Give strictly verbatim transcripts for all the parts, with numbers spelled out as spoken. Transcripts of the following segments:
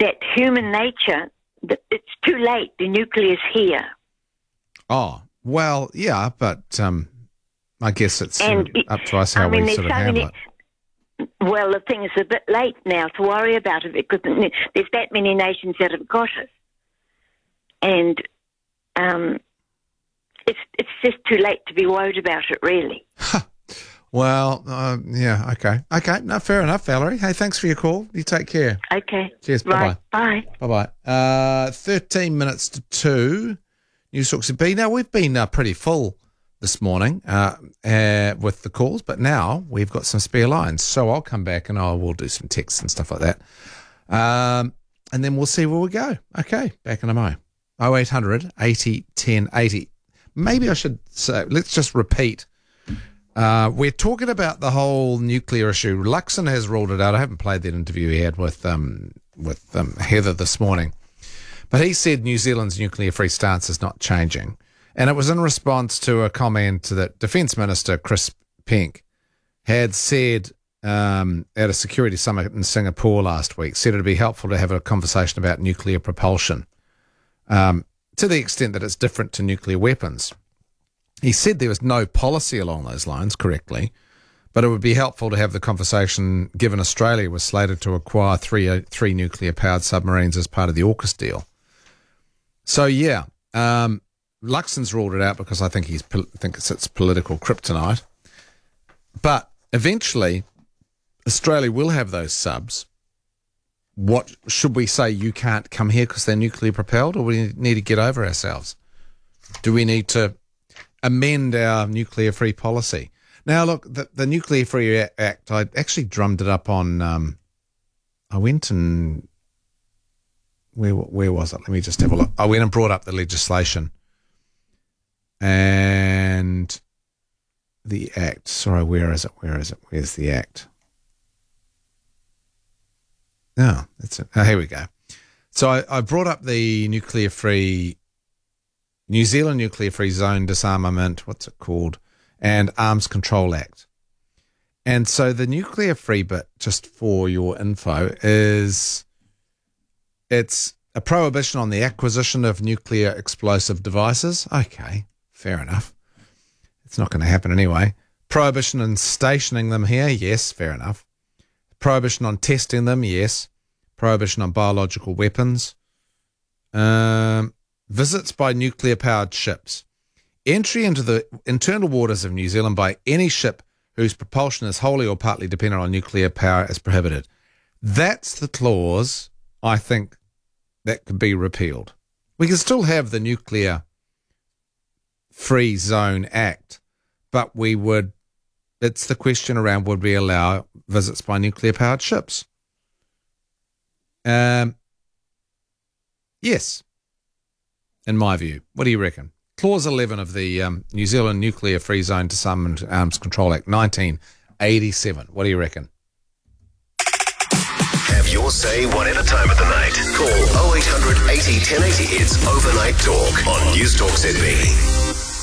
that human nature, that it's too late. The nuclear's here. Oh, well, yeah, but um, I guess it's And uh, up to us how I mean, we there's sort of so handle many- it. Well, the thing is a bit late now to worry about it because there's that many nations that have got it. And um, it's it's just too late to be worried about it, really. Well, uh, yeah, okay. Okay, no, fair enough, Valerie. Hey, thanks for your call. You take care. Okay. Cheers, Right. bye-bye. Bye. Bye-bye. Uh, thirteen minutes to two. News Talks at B. Now, we've been uh, pretty full this morning uh, uh, with the calls, but now we've got some spare lines. So I'll come back and I will do some texts and stuff like that. Um, and then we'll see where we go. Okay, back in a mo. oh eight hundred eighty ten eighty. Maybe I should say, let's just repeat. Uh, we're talking about the whole nuclear issue. Luxon has ruled it out. I haven't played that interview he had with um, with um, Heather this morning. But he said New Zealand's nuclear-free stance is not changing. And it was in response to a comment that Defence Minister Chris Pink had said um, at a security summit in Singapore last week, said it would be helpful to have a conversation about nuclear propulsion um, to the extent that it's different to nuclear weapons. He said there was no policy along those lines, correctly, but it would be helpful to have the conversation given Australia was slated to acquire three, uh, three nuclear-powered submarines as part of the AUKUS deal. So, yeah, um, Luxon's ruled it out because I think he's thinks it's political kryptonite. But eventually, Australia will have those subs. What should we say? You can't come here because they're nuclear propelled, or we need to get over ourselves? Do we need to amend our nuclear-free policy? Now, look, the, the Nuclear-Free Act, I actually drummed it up on. Um, I went and where where was it? Let me just have a look. I went and brought up the legislation. And the Act. Sorry, where is it? Where is it? Where's the Act? Oh, that's it. Oh, here we go. So I, I brought up the nuclear-free, New Zealand Nuclear-Free Zone Disarmament, what's it called, and Arms Control Act. And so the nuclear-free bit, just for your info, is it's a prohibition on the acquisition of nuclear explosive devices. Okay. Fair enough. It's not going to happen anyway. Prohibition on stationing them here, yes, fair enough. Prohibition on testing them, yes. Prohibition on biological weapons. Um, visits by nuclear-powered ships. Entry into the internal waters of New Zealand by any ship whose propulsion is wholly or partly dependent on nuclear power is prohibited. That's the clause, I think, that could be repealed. We can still have the nuclear Free Zone Act, but we would, it's the question around would we allow visits by nuclear-powered ships? Um, yes, in my view. What do you reckon? Clause eleven of the um, New Zealand Nuclear Free Zone Disarmament Arms Control Act, nineteen eighty-seven. What do you reckon? Have your say whatever time of the night. Call oh eight hundred eighty ten eighty. It's Overnight Talk on News Talk Z B.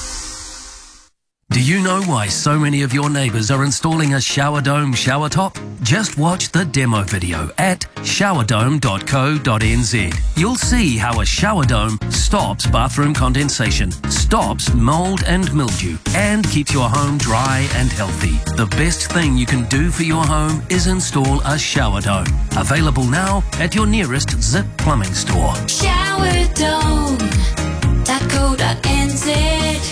Do you know why so many of your neighbours are installing a shower dome shower top? Just watch the demo video at shower dome dot co dot n z. You'll see how a shower dome stops bathroom condensation, stops mould and mildew, and keeps your home dry and healthy. The best thing you can do for your home is install a shower dome. Available now at your nearest Zip Plumbing store. shower dome dot co dot n z.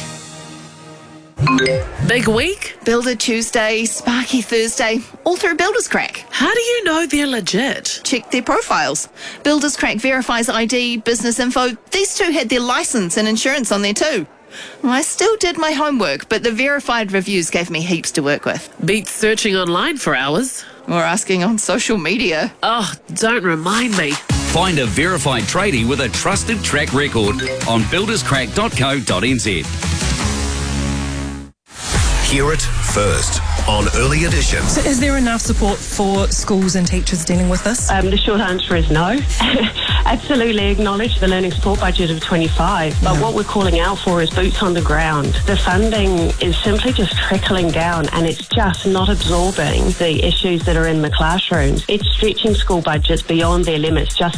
Big week? Builder Tuesday, Sparky Thursday, all through Builders Crack. How do you know they're legit? Check their profiles. Builders Crack verifies I D, business info. These two had their license and insurance on there too. I still did my homework, but the verified reviews gave me heaps to work with. Beats searching online for hours. Or asking on social media. Oh, don't remind me. Find a verified tradie with a trusted track record on builders crack dot co dot n z. Hear it first on Early Edition. So is there enough support for schools and teachers dealing with this? Um, the short answer is no. Absolutely acknowledge the learning support budget of twenty-five, but yeah. What we're calling out for is boots on the ground. The funding is simply just trickling down and it's just not absorbing the issues that are in the classrooms. It's stretching school budgets beyond their limits just